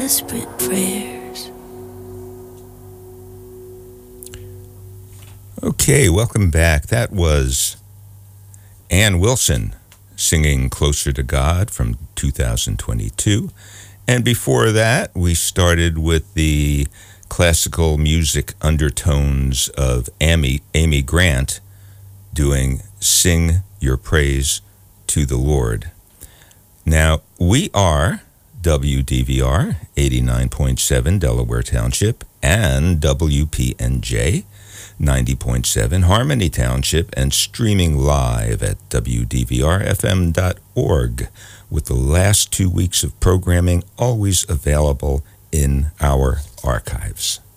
desperate prayers. Okay, welcome back. That was Ann Wilson singing Closer to God from 2022. And before that, we started with the classical music undertones of Amy Grant doing Sing Your Praise to the Lord. Now, we are WDVR 89.7 Delaware Township and WPNJ 90.7 Harmony Township, and streaming live at WDVRFM.org, with the last 2 weeks of programming always available in our archives.